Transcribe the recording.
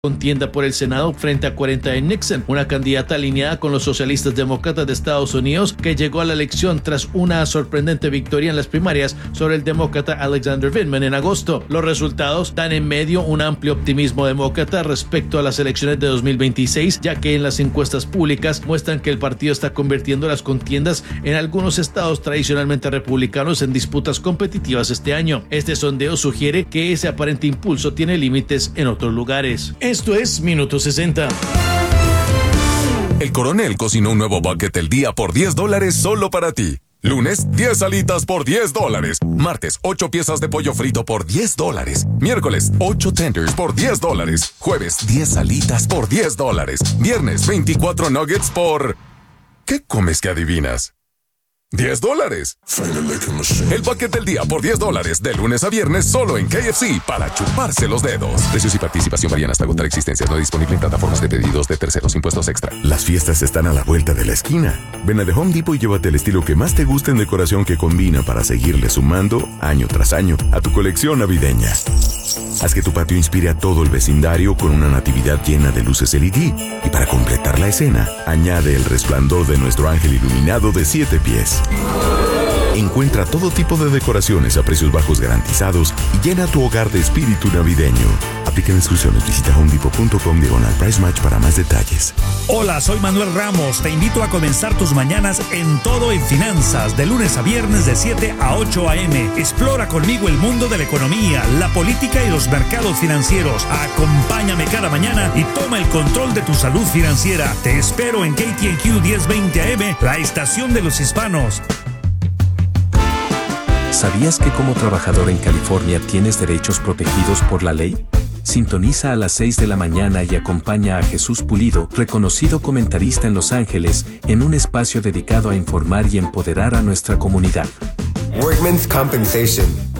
contienda por el Senado frente a 40 de Nixon, una candidata alineada con los socialistas demócratas de Estados Unidos que llegó a la elección tras una sorprendente victoria en las primarias sobre el demócrata Alexander Vindman en agosto. Los resultados dan en medio un amplio optimismo demócrata respecto a las elecciones de 2026, ya que en las encuestas públicas muestran que el partido está convirtiendo las contiendas en algunos estados tradicionalmente republicanos en disputas competitivas este año. Este sondeo sugiere que ese aparente impulso tiene límites en otros lugares. Esto es Minuto 60. El Coronel cocinó un nuevo bucket del día por $10 solo para ti. Lunes, 10 alitas por $10. Martes, 8 piezas de pollo frito por $10. Miércoles, 8 tenders por $10. Jueves, 10 alitas por $10. Viernes, 24 nuggets por... ¿Qué comes que adivinas? $10. El paquete del día por $10 de lunes a viernes solo en KFC para chuparse los dedos. Precios y participación varían hasta agotar existencias. No disponible en plataformas de pedidos de terceros. Impuestos extra. Las fiestas están a la vuelta de la esquina. Ven a The Home Depot y llévate el estilo que más te guste en decoración que combina para seguirle sumando año tras año a tu colección navideña. Haz que tu patio inspire a todo el vecindario con una natividad llena de luces LED. Y para completar la escena, añade el resplandor de nuestro ángel iluminado de 7 pies. Encuentra todo tipo de decoraciones a precios bajos garantizados y llena tu hogar de espíritu navideño. Aplican exclusiones. Visita homedepot.com/price match para más detalles. Hola, soy Manuel Ramos. Te invito a comenzar tus mañanas en Todo en Finanzas, de lunes a viernes de 7 a 8 a.m. Explora conmigo el mundo de la economía, la política y los mercados financieros. Acompáñame cada mañana y toma el control de tu salud financiera. Te espero en KTNQ 1020 AM, la estación de los hispanos. ¿Sabías que como trabajador en California tienes derechos protegidos por la ley? Sintoniza a las 6 de la mañana y acompaña a Jesús Pulido, reconocido comentarista en Los Ángeles, en un espacio dedicado a informar y empoderar a nuestra comunidad. Workmen's Compensation.